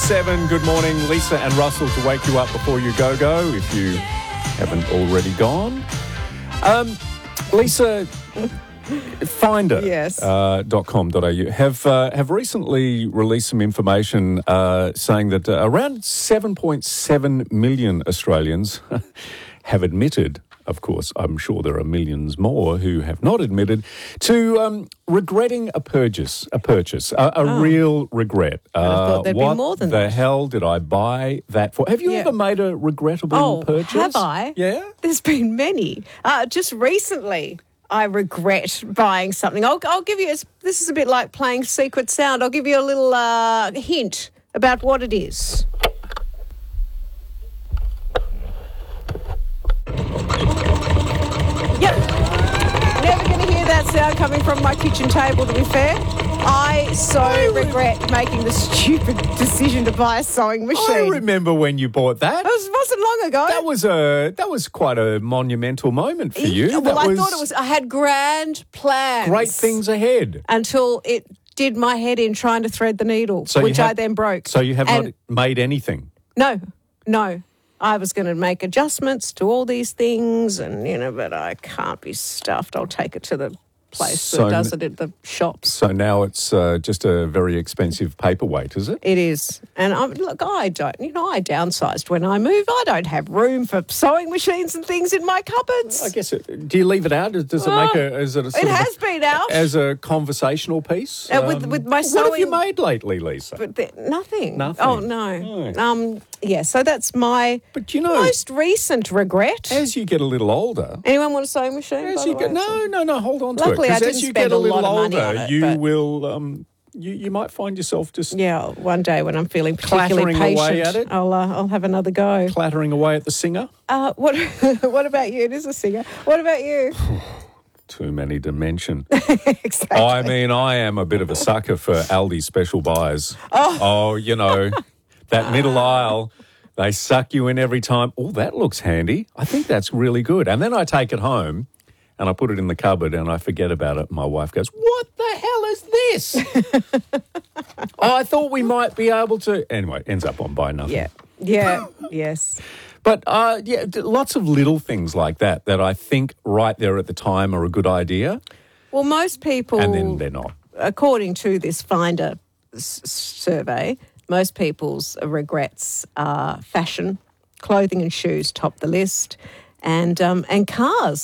7. Good morning, Lisa and Russell, to wake you up before you go, if you haven't already gone. Lisa, Finder. Yes. .com.au have recently released some information saying that around 7.7 million Australians have admitted, of course, I'm sure there are millions more who have not admitted, to regretting a purchase, real regret. I thought there'd be what more than the that. hell did I buy that for? Have you ever made a regrettable purchase? Have I? Yeah? There's been many. Just recently, I regret buying something. I'll give you, this is a bit like playing Secret Sound. I'll give you a little hint about what it is. Yep. Never going to hear that sound coming from my kitchen table, to be fair. I regret making the stupid decision to buy a sewing machine. I remember when you bought that. It wasn't long ago. That was quite a monumental moment for you. Well, I thought it was. I had grand plans. Great things ahead. Until it did my head in trying to thread the needle, I then broke. So you have not made anything? No. I was going to make adjustments to all these things but I can't be stuffed. I'll take it to the place that does it at the shops. So now it's just a very expensive paperweight, is it? It is. And I downsized when I moved. I don't have room for sewing machines and things in my cupboards. I guess do you leave it out? Does it make it has been out. As a conversational piece? With my sewing. What have you made lately, Lisa? Nothing. Nothing? Oh, no. So that's my most recent regret. As you get a little older... Anyone want a sewing machine? No, hold on to it. Luckily, I didn't as you spend get a a lot little of money older, on it, you will... You might find yourself just... Yeah, one day when I'm feeling particularly clattering patient, away at it. I'll have another go. Clattering away at the singer? What about you? It is a singer. What about you? Too many to mention. Exactly. I mean, I am a bit of a sucker for Aldi special buys. That middle aisle, they suck you in every time. Oh, that looks handy. I think that's really good. And then I take it home and I put it in the cupboard and I forget about it. My wife goes, "What the hell is this?" I thought we might be able to... Anyway, ends up on buy nothing. Yeah, yes. But, lots of little things like that I think right there at the time are a good idea. Well, most people... And then they're not. According to this Finder survey, most people's regrets are fashion, clothing and shoes top the list, and cars.